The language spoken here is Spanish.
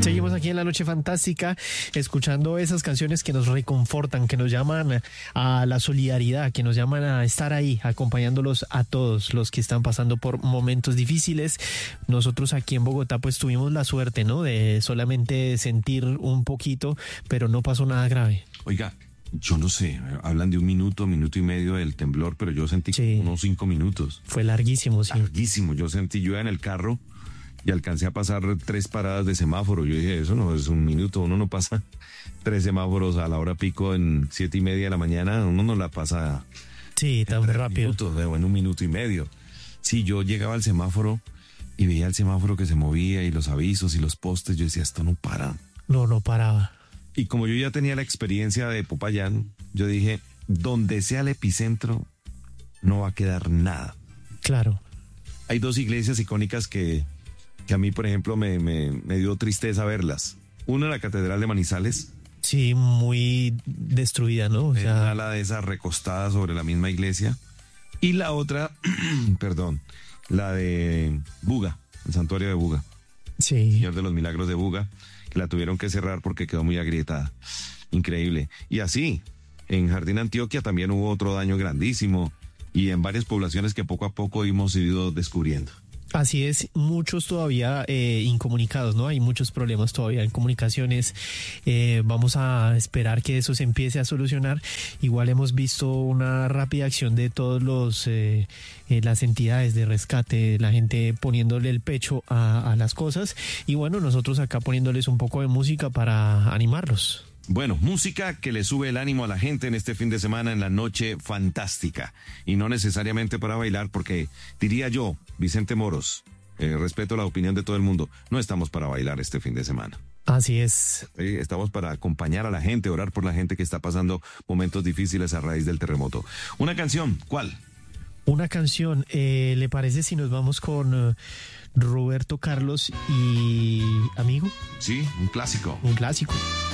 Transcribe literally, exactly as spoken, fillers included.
Seguimos aquí en La Noche Fantástica, escuchando esas canciones que nos reconfortan, que nos llaman a la solidaridad, que nos llaman a estar ahí, acompañándolos a todos los que están pasando por momentos difíciles. Nosotros aquí en Bogotá pues tuvimos la suerte, ¿no?, de solamente sentir un poquito, pero no pasó nada grave. Oiga, yo no sé, hablan de un minuto, minuto y medio del temblor, pero yo sentí Sí. unos cinco minutos. Fue larguísimo, sí. Larguísimo. Yo sentí, yo iba en el carro y alcancé a pasar tres paradas de semáforo. Yo dije, eso no es un minuto, uno no pasa tres semáforos a la hora pico en siete y media de la mañana, uno no la pasa Sí, tan en tres rápido. minutos, en un minuto y medio. Sí, yo llegaba al semáforo y veía el semáforo que se movía y los avisos y los postes, yo decía, esto no para. No, no paraba. Y como yo ya tenía la experiencia de Popayán, yo dije, donde sea el epicentro, no va a quedar nada. Claro. Hay dos iglesias icónicas que, que a mí, por ejemplo, me, me, me dio tristeza verlas. Una, la Catedral de Manizales. Sí, muy destruida, ¿no? O sea, Era la de esa recostada sobre la misma iglesia. Y la otra, perdón, la de Buga, el santuario de Buga. sí. Señor de los Milagros de Buga, que la tuvieron que cerrar porque quedó muy agrietada. Increíble. Y así, en Jardín Antioquia también hubo otro daño grandísimo y en varias poblaciones que poco a poco hemos ido descubriendo. Así es, muchos todavía eh, incomunicados, ¿no? Hay muchos problemas todavía en comunicaciones. Eh, vamos a esperar que eso se empiece a solucionar. Igual hemos visto una rápida acción de todos los eh, eh, las entidades de rescate, la gente poniéndole el pecho a, a las cosas. Y bueno, nosotros acá poniéndoles un poco de música para animarlos. Bueno, música que le sube el ánimo a la gente en este fin de semana en La Noche Fantástica. Y no necesariamente para bailar, porque diría yo, Vicente Moros, eh, respeto la opinión de todo el mundo, no estamos para bailar este fin de semana. Así es. Eh, estamos para acompañar a la gente, orar por la gente que está pasando momentos difíciles a raíz del terremoto. Una canción, ¿cuál? Una canción, eh, ¿le parece si nos vamos con eh, Roberto Carlos y Amigo? Sí, un clásico. Un clásico.